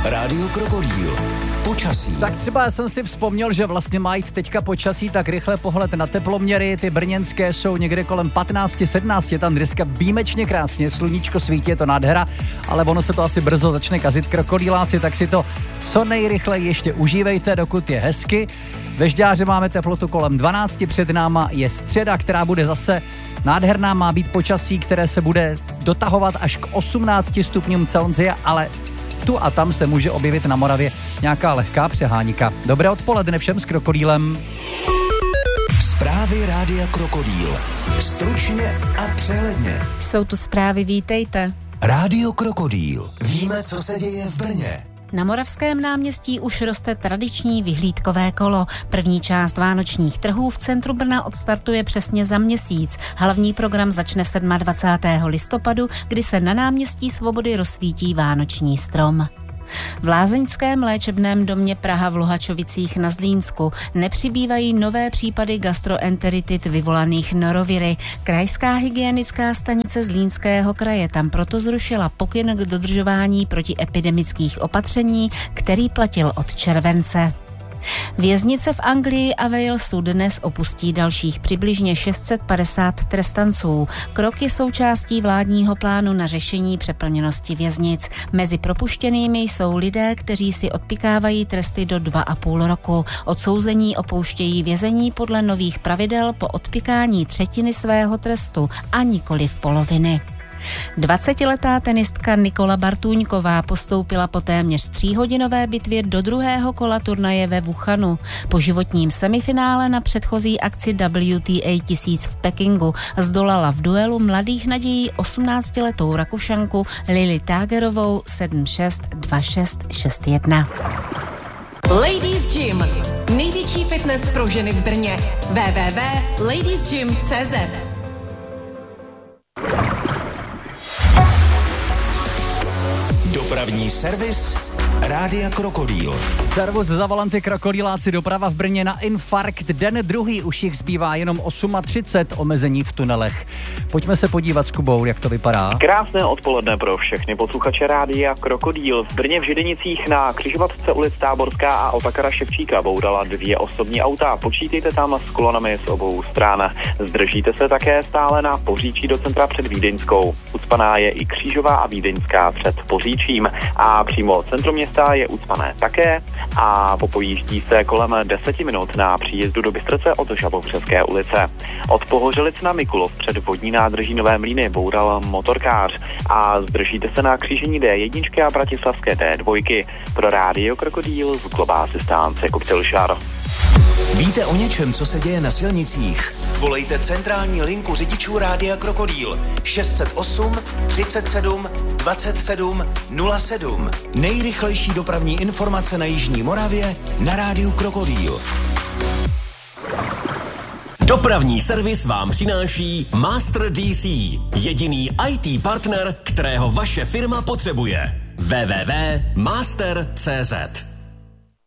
Rádio Krokodýl. Počasí. Tak třeba jsem si vzpomněl, že vlastně má jít teďka počasí, tak rychle pohled na teploměry. Ty brněnské jsou někde kolem 15-17, je tam dneska výjimečně krásně, sluníčko svítí, je to nádhera, ale ono se to asi brzo začne kazit, krokodýláci, tak si to co nejrychleji ještě užívejte, dokud je hezky. Ve Žďáře máme teplotu kolem 12, před náma je středa, která bude zase nádherná, má být počasí, které se bude dotahovat až k 18 stupňům Celsia, ale tu a tam se může objevit na Moravě nějaká lehká přeháníka. Dobré odpoledne všem s Krokodýlem. Zprávy Rádia Krokodýl. Stručně a přehledně. Jsou tu zprávy, vítejte. Rádio Krokodýl. Víme, co se děje v Brně. Na Moravském náměstí už roste tradiční vyhlídkové kolo. První část vánočních trhů v centru Brna odstartuje přesně za měsíc. Hlavní program začne 27. listopadu, kdy se na náměstí Svobody rozsvítí vánoční strom. V lázeňském léčebném domě Praha v Luhačovicích na Zlínsku nepřibývají nové případy gastroenteritit vyvolaných noroviry. Krajská hygienická stanice Zlínského kraje tam proto zrušila pokyn k dodržování protiepidemických opatření, který platil od července. Věznice v Anglii a Walesu dnes opustí dalších přibližně 650 trestanců. Krok je součástí vládního plánu na řešení přeplněnosti věznic. Mezi propuštěnými jsou lidé, kteří si odpikávají tresty do 2,5 roku. Odsouzení opouštějí vězení podle nových pravidel po odpikání třetiny svého trestu a nikoliv poloviny. 20letá tenistka Nikola Bartůňková postoupila po téměř 3hodinové bitvě do druhého kola turnaje ve Wuhanu. Po životním semifinále na předchozí akci WTA 1000 v Pekingu zdolala v duelu mladých nadějí 18letou Rakušanku Lili Tágerovou 7-6, 2-6, 6-1. Ladies Gym. Největší fitness pro ženy v Brně. www.ladiesgym.cz. Dopravní servis Rádia Krokodýl. Servus za volanty krokodýláci, doprava v Brně na infarkt. Den druhý, už jich zbývá jenom 38, omezení v tunelech. Pojďme se podívat s Kubou, jak to vypadá. Krásné odpoledne pro všechny posluchače Rádia Krokodýl. V Brně v Židenicích na křižovatce ulic Táborská a Otakara Ševčíka bourala 2 osobní auta. Počítejte tam s kolonami z obou stran. Zdržíte se také stále na Poříčí do centra před Vídeňskou. Ucpaná je i Křížová a Vídeňská před Poříčím. A přímo centrum města je ucpané také a popojíždí se kolem 10 minut na příjezdu do Bystrce od Žabovřeské ulice. Od Pohořelic na Mikulov před vodní nádrží Nové Mlýny boural motorkář a zdržíte se na křížení D1 a bratislavské D2. Pro Rádio Krokodýl z Global Assistance Cocktail Shar. Víte o něčem, co se děje na silnicích? Volejte centrální linku řidičů Rádia Krokodýl 608 37 27 07. Nejrychlejší dopravní informace na jižní Moravě na Rádiu Krokodýl. Dopravní servis vám přináší Master DC, jediný IT partner, kterého vaše firma potřebuje. www.master.cz